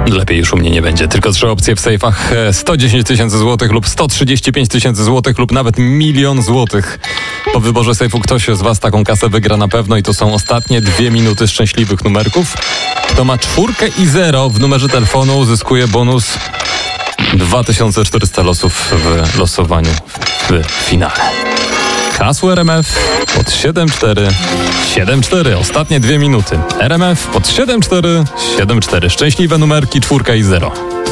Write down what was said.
Lepiej już u mnie nie będzie. Tylko 3 opcje w sejfach. 110 tysięcy złotych lub 135 tysięcy złotych lub nawet 1 000 000 złotych. Po wyborze sejfu ktoś z was taką kasę wygra na pewno i to są ostatnie 2 minuty szczęśliwych numerków. Kto ma 4 i 0 w numerze telefonu, uzyskuje bonus 2400 losów w losowaniu w finale. Hasło RMF pod 7474. Ostatnie 2 minuty. RMF pod 7474. Szczęśliwe numerki 4 i 0.